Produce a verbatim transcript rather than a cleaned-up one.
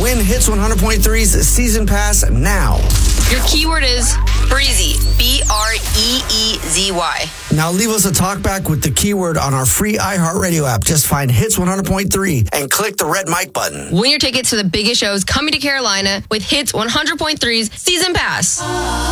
Win Hits one hundred point three's season pass now. Your keyword is breezy. B R E E Z Y. Now leave us a talkback with the keyword on our free iHeartRadio app. Just find Hits one hundred point three and click the red mic button. Win your tickets to the biggest shows coming to Carolina with Hits one hundred point three's season pass.